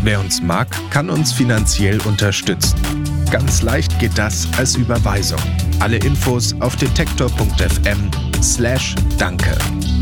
Wer uns mag, kann uns finanziell unterstützen. Ganz leicht geht das als Überweisung. Alle Infos auf detektor.fm/danke.